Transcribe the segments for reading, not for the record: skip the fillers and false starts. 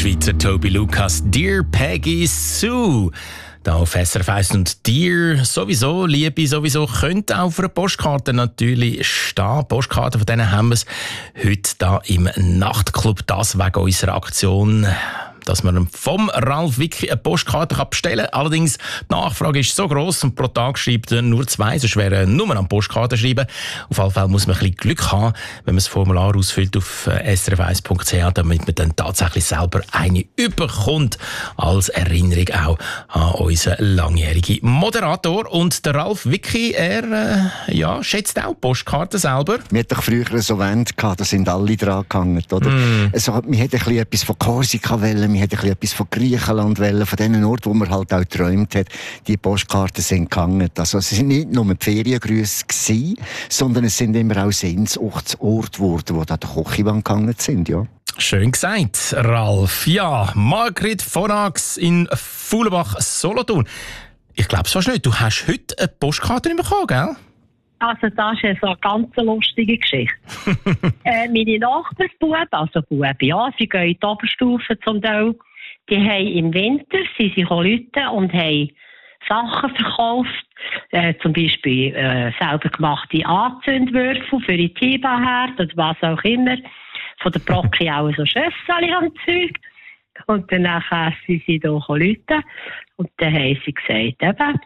Schweizer Toby Lucas, Dear Peggy Sue. Da auf SRF 1 und Dear sowieso, Liebe sowieso, könnte auch auf einer Postkarte natürlich stehen. Postkarten, von denen haben wir es heute da im Nachtclub. Das wegen unserer Aktion, dass man vom Ralf Wicki eine Postkarte bestellen kann. Allerdings, die Nachfrage ist so gross und pro Tag schreibt er nur 2, sonst wäre nur an Postkarten schreiben. Auf jeden Fall muss man ein bisschen Glück haben, wenn man das Formular ausfüllt auf srf1.ch, damit man dann tatsächlich selber eine überkommt, als Erinnerung auch an unseren langjährigen Moderator. Und der Ralf Wicki, er schätzt auch Postkarten selber. Wir hatten doch früher so Wände gehabt, da sind alle dran gehangen, oder? Also, wir hätten ein bisschen etwas von Korsika wollen, wir hätten etwas von Griechenland wollen, von den Orten, wo man halt auch geträumt hat. Die Postkarten sind gegangen. Also, es sind nicht nur die Feriengrüße gewesen, sondern es sind immer auch Sehnsuchtsorte geworden, wo da die Kochiwand gegangen sind, ja. Schön gesagt, Ralf. Ja, Margrit von Ax in Fuhlenbach-Solothurn. Ich glaube es fast nicht. Du hast heute eine Postkarte bekommen, gell? Also das ist eine ganz lustige Geschichte. Meine Nachbarsbuben, also Buben, ja, sie gehen in die Oberstufe zum Teil, die haben im Winter, sie sind Leute und haben Sachen verkauft, zum Beispiel selber gemachte Anzündwürfel für die Tiba-Herd oder was auch immer, von der Brocki auch so Schösseli und Zeug. Und dann sind sie hier Leute und dann haben sie gesagt, eben,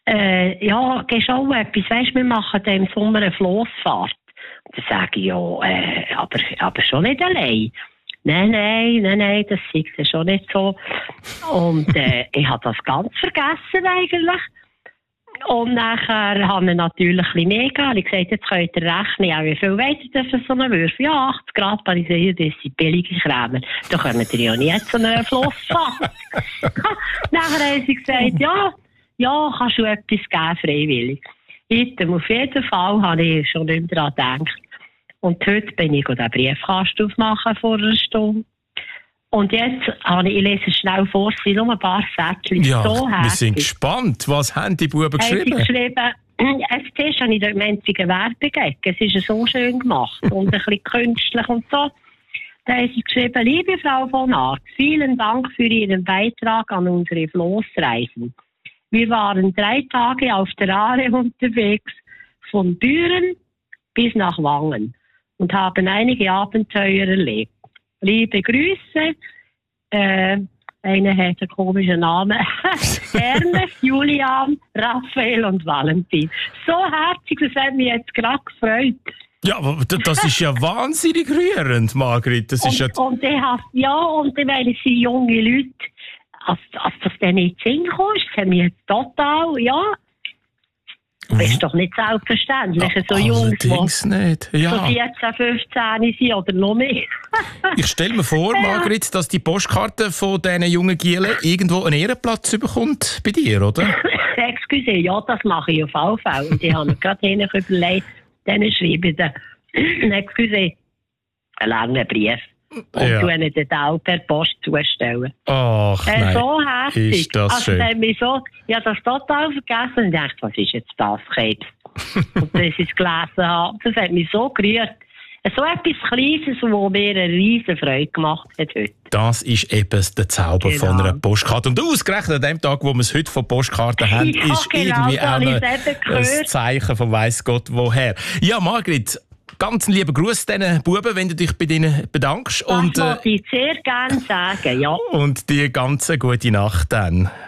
gehst auch etwas, weisst, wir machen dann im Sommer eine Flossfahrt. Und dann sage ich, ja, aber schon nicht allein. Nein, das ist ja schon nicht so. Und ich habe das ganz vergessen eigentlich. Und nachher haben wir natürlich ein bisschen mehr gegeben. Ich gesagt, jetzt könnt ihr rechnen, ja, wie viel wollt ihr für so einen Würfel? Ja, 80 Grad. Ich sage, das sind billige Krämer. Da können wir ja nicht so eine Flossfahrt. Nachher haben sie gesagt, ja, kannst du etwas geben, freiwillig. Auf jeden Fall habe ich schon nicht mehr daran gedacht. Und heute bin ich den Briefkasten aufmachen vor einer Stunde. Und jetzt ich lese schnell vor, es sind nur ein paar Sätze. Ja, so wir sind gespannt. Was haben die Buben geschrieben? Zuerst habe ich den einzigen Werbegag. Es ist so schön gemacht und ein bisschen künstlich und so. Da haben sie geschrieben, liebe Frau von Arx, vielen Dank für Ihren Beitrag an unsere Flossreisen. Wir waren 3 Tage auf der Aare unterwegs, von Büren bis nach Wangen und haben einige Abenteuer erlebt. Liebe Grüße, einer hat einen komischen Namen, Ernest, Julian, Raphael und Valentin. So herzig, das hat mich jetzt gerade gefreut. Ja, aber das ist ja wahnsinnig rührend, Margrit. Das ist und weil es sind junge Leute, als das dann nicht in den Sinn kommt, das haben wir jetzt total, ja. Das ist doch nicht selbstverständlich, so Jungs, allerdings nicht. Ja. So 14, 15 sind oder noch mehr. Ich stelle mir vor, Margrit, dass die Postkarte von diesen jungen Gielen irgendwo einen Ehrenplatz bekommt bei dir, oder? Excuse, ja, das mache ich auf alle Fälle. Und ich habe mir gerade überlegt, denen schreibe ich excuse, einen langen Brief. Und ihnen dann auch per Post zustellen. Ach nein, so herzig. Ist das schön. Ich habe das total vergessen und dachte, was ist jetzt das, Krebs? Und dass ich es gelesen habe, das hat mich so gerührt. So etwas Kleines, das mir eine riesen Freude gemacht hat heute. Das ist eben der Zauber von einer Postkarte. Und ausgerechnet an dem Tag, wo wir es heute von Postkarten haben, ist irgendwie auch ein Zeichen von weiss Gott woher. Ja, Margrit, ganz lieben Gruß diesen Buben, wenn du dich bei ihnen bedankst. Das wollte ich sehr gerne sagen, ja. Und dir ganz eine gute Nacht dann.